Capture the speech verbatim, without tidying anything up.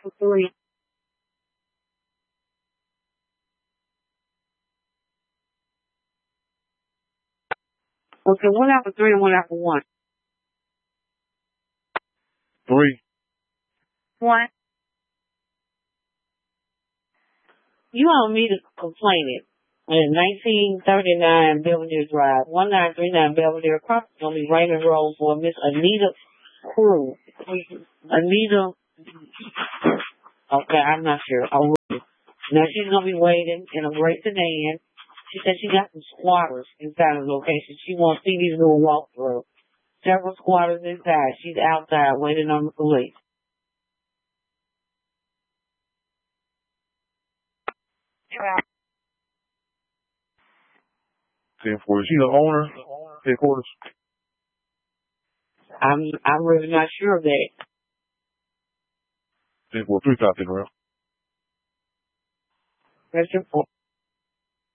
for three. Okay, one out for three and one out for one. Three. One. You want me to complain it. In nineteen thirty-nine Belvedere Drive, one nine three nine Belvedere, across from me, Raymond Road for Miss Anita Crew. Anita, okay, I'm not sure. I'll now she's going to be waiting in a great sedan. She said she got some squatters inside of the location. She wants to see these little walkthrough. Several squatters inside. She's outside waiting on the police. ten forty. Is she the owner? Headquarters? I'm I'm really not sure of that. ten forty-three, stop it around. That's your